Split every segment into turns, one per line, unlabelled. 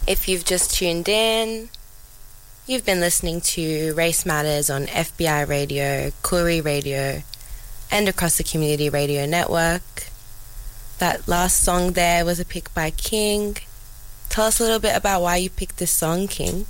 If you've just tuned in, you've been listening to Race Matters on FBI Radio, Koori Radio, and across the Community Radio Network. That last song there was a pick by King. Tell us a little bit about why you picked this song, King.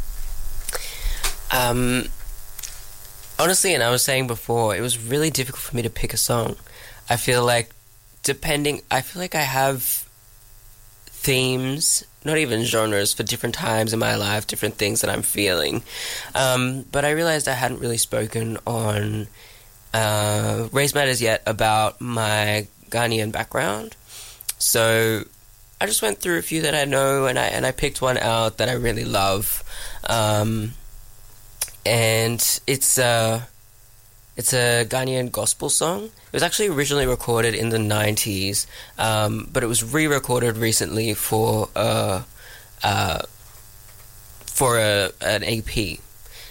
Honestly, and I was saying before, it was really difficult for me to pick a song. I feel like I have themes, not even genres, for different times in my life, different things that I'm feeling. But I realized I hadn't really spoken on Race Matters yet about my Ghanaian background. So I just went through a few that I know, and I picked one out that I really love. And it's a Ghanaian gospel song. It was actually originally recorded in the 90s, but it was re-recorded recently for an EP.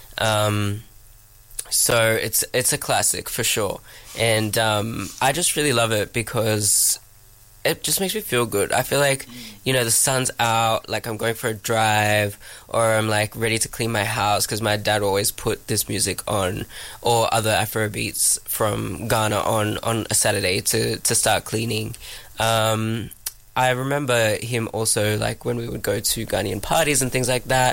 So it's a classic for sure, and I just really love it because it just makes me feel good. I feel like, the sun's out, like I'm going for a drive, or I'm like ready to clean my house, because my dad always put this music on, or other Afro beats from Ghana on a Saturday to start cleaning. I remember him also, like when we would go to Ghanaian parties and things like that,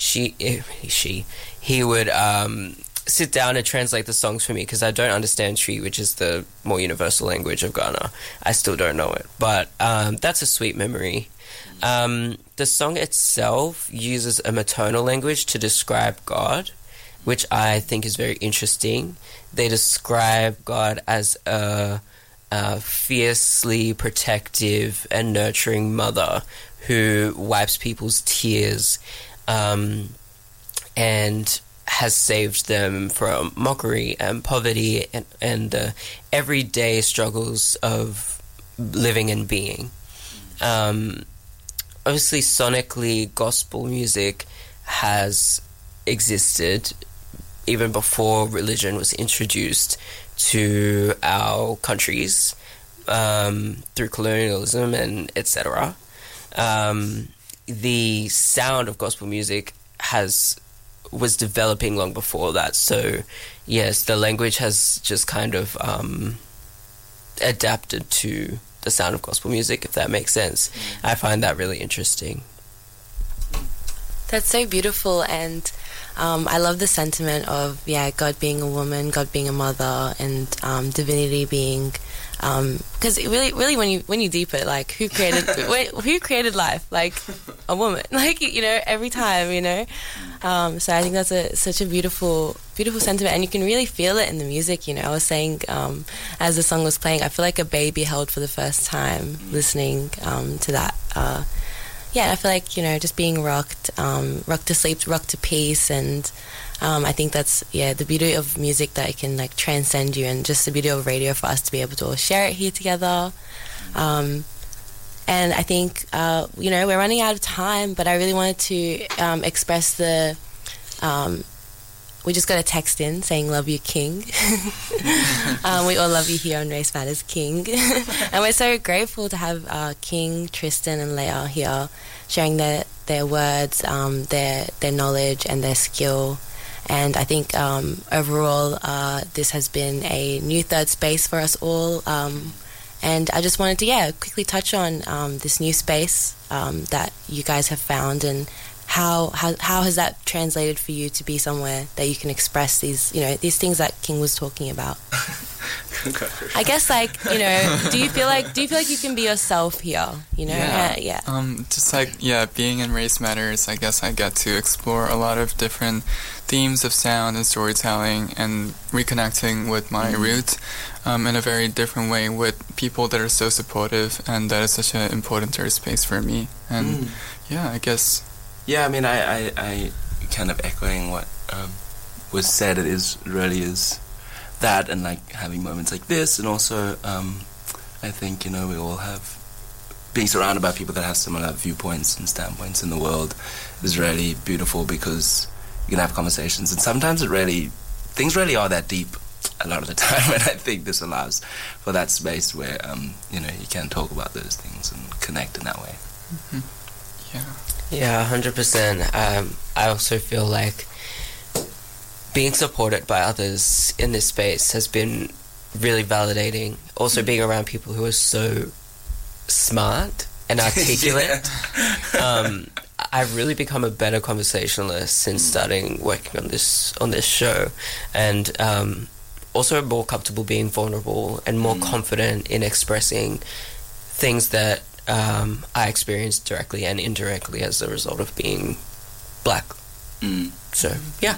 he would sit down and translate the songs for me, because I don't understand Twi, which is the more universal language of Ghana. I still don't know it, but that's a sweet memory. The song itself uses a maternal language to describe God, which I think is very interesting. They describe God as a fiercely protective and nurturing mother who wipes people's tears and has saved them from mockery and poverty and the everyday struggles of living and being. Obviously, sonically, gospel music has existed even before religion was introduced to our countries through colonialism and etc. The sound of gospel music was developing long before that. So, yes, the language has just kind of adapted to the sound of gospel music, if that makes sense. I find that really interesting.
That's so beautiful, and I love the sentiment of God being a woman, God being a mother, and divinity being, because really when you deep it, like who created life? Like a woman, like every time, So I think that's such a beautiful sentiment, and you can really feel it in the music. I was saying as the song was playing, I feel like a baby held for the first time listening to that. I feel like, just being rocked to sleep, rocked to peace, and I think that's, the beauty of music, that it can, like, transcend you, and just the beauty of radio for us to be able to all share it here together. And I think, we're running out of time, but I really wanted to express we just got a text in saying, "Love you, King." We all love you here on Race Matters, King. And we're so grateful to have King, Tristan and Leah here sharing their words, their knowledge and their skill. And I think overall this has been a new third space for us all. And I just wanted to, quickly touch on this new space that you guys have found, and how has that translated for you to be somewhere that you can express these things that King was talking about? I guess, do you feel like you can be yourself here?
Being in Race Matters, I guess I get to explore a lot of different themes of sound and storytelling, and reconnecting with my roots in a very different way with people that are so supportive, and that is such an important third space for me. And I guess.
Yeah, I mean, I kind of echoing what was said. It really is that, and like having moments like this, and also I think we all have, being surrounded by people that have similar viewpoints and standpoints in the world is really beautiful, because you can have conversations, and sometimes things really are that deep a lot of the time, and I think this allows for that space where you can talk about those things and connect in that way.
Mm-hmm.
Yeah, 100%. I also feel like being supported by others in this space has been really validating. Also being around people who are so smart and articulate. I've really become a better conversationalist since starting working on this show, and also more comfortable being vulnerable and more confident in expressing things that I experienced directly and indirectly as a result of being black. So, yeah.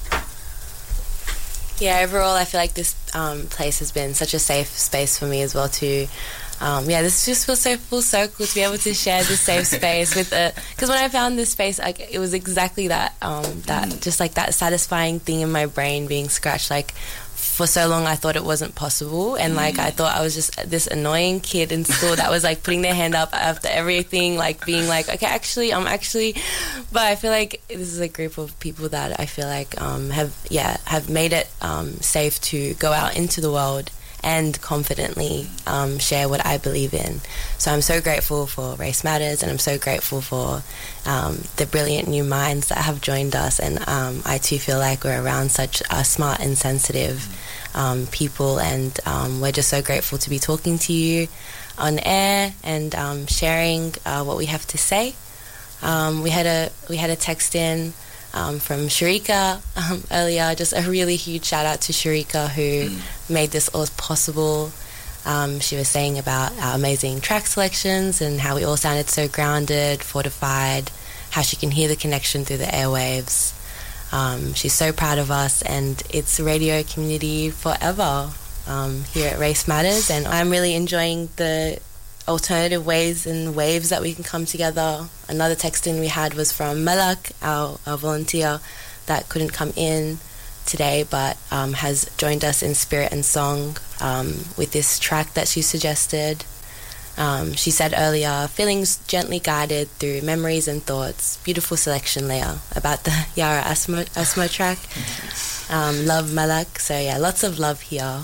Yeah, overall, I feel like this place has been such a safe space for me as well too. This just feels so full circle to be able to share this safe space with because when I found this space, like, it was exactly that, just like that satisfying thing in my brain being scratched. Like, for so long I thought it wasn't possible, and like I thought I was just this annoying kid in school that was like putting their hand up after everything, like being like, okay, I'm actually, but I feel like this is a group of people that I feel like have made it safe to go out into the world and confidently share what I believe in. So I'm so grateful for Race Matters, and I'm so grateful for the brilliant new minds that have joined us, and I too feel like we're around such smart and sensitive people, and we're just so grateful to be talking to you on air and sharing what we have to say. We had a text in from Sharika earlier. Just a really huge shout out to Sharika, who made this all possible. She was saying about our amazing track selections and how we all sounded so grounded, fortified, how she can hear the connection through the airwaves. She's so proud of us, and it's radio community forever here at Race Matters, and I'm really enjoying the alternative ways and waves that we can come together. Another text in we had was from Malak, our volunteer that couldn't come in today, but has joined us in spirit and song with this track that she suggested. She said earlier, feelings gently guided through memories and thoughts. Beautiful selection, Leah, about the Yara Asmo track. Love Malak. So yeah, lots of love here.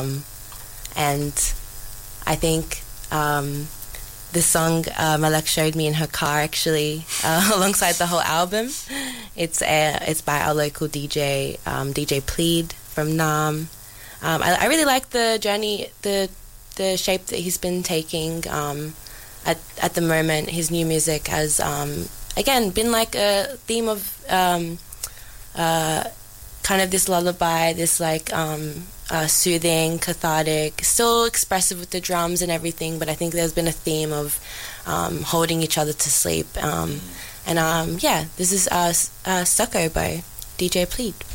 And I think this song Malak showed me in her car, actually, alongside the whole album. It's by our local DJ, DJ Plead from Nam. I really like the journey, the shape that he's been taking. At the moment, his new music has again been like a theme of kind of this lullaby, this like soothing, cathartic, still expressive with the drums and everything, but I think there's been a theme of holding each other to sleep. This is Stucco by DJ Plead.